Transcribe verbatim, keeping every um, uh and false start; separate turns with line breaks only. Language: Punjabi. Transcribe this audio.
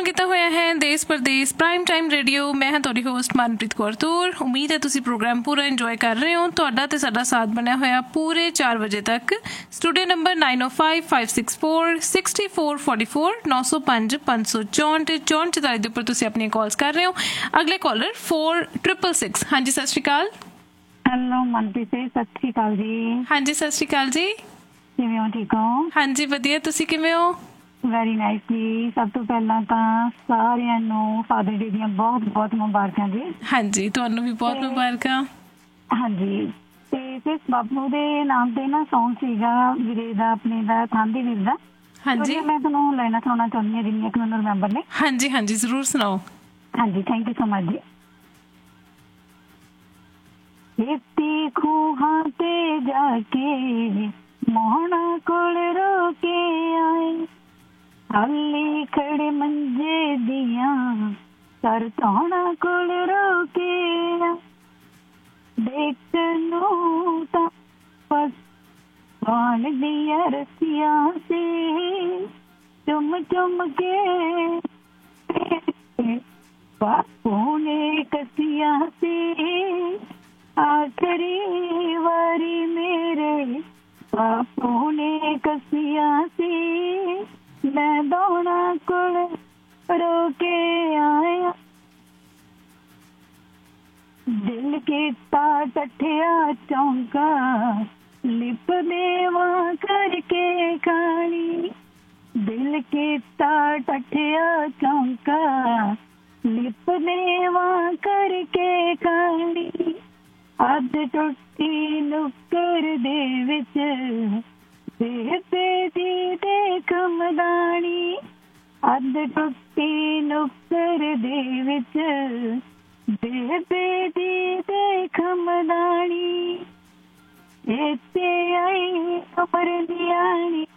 ਕੀਤਾ ਹੋਇਆ ਹੈ ਦੇਸ਼ ਪ੍ਰਦੇਸ਼ ਪ੍ਰਾਈਮ ਟਾਈਮ ਰੇਡੀਓ। ਮੈਂ ਹਾਂ ਤੁਹਾਡੀ ਹੋਸਟ ਮਨਪ੍ਰੀਤ ਕੌਰ ਤੂਰ। ਉਮੀਦ ਹੈ ਤੁਸੀਂ ਪ੍ਰੋਗਰਾਮ ਪੂਰਾ ਇੰਜੋਏ ਕਰ ਰਹੇ ਹੋ। ਤੁਹਾਡਾ ਤੇ ਸਾਡਾ ਸਾਥ ਬਣਿਆ ਹੋਇਆ ਪੂਰੇ ਚਾਰ ਵਜੇ ਤੱਕ। ਸਟੂਡੀਓ ਨੰਬਰ ਨਾਈਨ ਓ five five six four sixty four forty four ਨੌ ਸੌ ਪੰਜ ਪੰਜ ਸੌ ਚੌਂਹਠ ਚੌਂਹਠ ਚੁਤਾਲੀ ਦੇ ਉੱਪਰ ਤੁਸੀਂ ਆਪਣੀਆਂ ਕਾਲਸ ਕਰ ਰਹੇ ਹੋ। ਅਗਲੇ ਕਾਲਰ ਫੋਰ ਟ੍ਰਿਪਲ ਸਿਕਸ। ਹਾਂਜੀ ਸਤਿ ਸ਼੍ਰੀ ਅਕਾਲ।
ਹੈਲੋ ਮਨਪ੍ਰੀਤ ਜੀ, ਸਤਿ ਸ਼੍ਰੀ ਅਕਾਲ ਜੀ।
ਹਾਂਜੀ ਸਤਿ ਸ਼੍ਰੀ ਅਕਾਲ ਜੀ।
ਕਿਵੇਂ ਹੋ? ਠੀਕ ਹੋ?
ਹਾਂਜੀ ਵਧੀਆ, ਤੁਸੀਂ ਕਿਵੇਂ ਹੋ?
ਵੈਰੀ ਨਾਈਸ ਜੀ। ਸਭ ਤੋਂ ਪਹਿਲਾਂ ਤਾਂ ਸਾਰਿਆਂ ਨੂੰ ਫਾਦਰ ਡੇ ਦੀਆਂ ਬਹੁਤ ਬਹੁਤ ਮੁਬਾਰਕਾਂ ਜੀ।
ਹਾਂਜੀ ਤੁਹਾਨੂੰ ਵੀ ਬਹੁਤ ਮੁਬਾਰਕਾਂ।
ਹਾਂਜੀ ਤੇ ਫਿਰ ਬਾਬੂ ਦੇ ਨਾਮ ਤੇ ਨਾ ਸੌਂਗ ਸੀਗਾ ਵੀਰੇ ਦਾ, ਆਪਣੇ ਦਾ, ਥਾਂਦੀ ਵੀਰ ਦਾ।
ਹਾਂਜੀ
ਮੈਂ ਤੁਹਾਨੂੰ ਲਾਈਨਾਂ ਸੁਣਾਉਣਾ ਚਾਹੁੰਦੀ ਹਾਂ ਜਿੰਨੀਆਂ ਕਿ ਮੈਨੂੰ ਰਿਮੈਂਬਰ ਨੇ।
ਹਾਂਜੀ ਹਾਂਜੀ ਜ਼ਰੂਰ ਸੁਣਾਓ।
ਹਾਂਜੀ ਥੈਂਕ ਯੂ ਸੋ ਮਚ ਜੀ। ਖੇਤੀ ਖੂਹਾਂ ਤੇ ਜਾ ਕੇ ਮੋਹਣਾ ਕੋਲ ਰੋ ਕੇ ਆਏ, ਹਾਲੀ ਖੜੇ ਮੰਜੇ ਦੀਆਂ ਸਰ ਧੌਣਾ ਕੋਲ ਰੋ ਕੇ ਆਏ। ਦੇਖ ਨੂੰ ਤਾਂ ਬਸ ਪਾਣ ਦੀਆਂ ਰਸੀਆਂ ਸੀ, ਚੁੰਮ ਚੁੰਮ ਕੇ ਬਾਪੂ ਨੇ ਕੱਸੀਆਂ ਸੀ। ਆਖਰੀ ਵਾਰੀ ਮੇਰੇ ਬਾਪੂ ਨੇ ਕੱਸੀਆਂ ਸੀ, ਮੈਂ ਦੋਣਾ ਕੋਲ ਰੋ ਕੇ ਆਇਆ। ਦਿਲ ਕੀਤਾ ਟੱਠਿਆ ਚੌਂਕਾ, ਲਿਪ ਦੇਵਾ ਕਰਕੇ ਖਾਣੀ। ਦਿਲ ਕੀਤਾ ਟੱਠਿਆ ਚੌਂਕਾ, ਲਿਪ ਦੇਵਾ ਕਰਕੇ ਖਾਣੀ। ਅੱਧ ਟੁੱਟੀ ਨੁੱਕਰ ਦੇ ਵਿੱਚ ਬੇਬੇ ਦੀ ਦੇਖ ਮਦਾਣੀ। ਅੱਧ ਟੁੱਟੀ ਨੁੱਕਰ ਦੇ ਵਿੱਚ ਬੇਬੇ ਦੀ ਦੇਖ ਮਦਾਣੀ। ਇੱਥੇ ਆਈ ਖਬਰ ਨਿਆਣੀ,